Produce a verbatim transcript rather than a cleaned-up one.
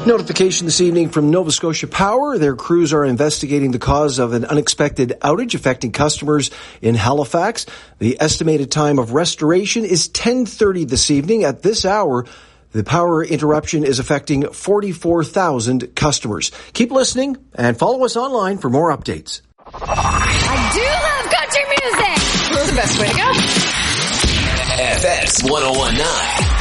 Notification this evening from Nova Scotia Power. Their crews are investigating the cause of an unexpected outage affecting customers in Halifax. The estimated time of restoration is ten thirty this evening. At this hour, the power interruption is affecting forty-four thousand customers. Keep listening and follow us online for more updates. I do love country music. The best way to go. F X one oh one point nine.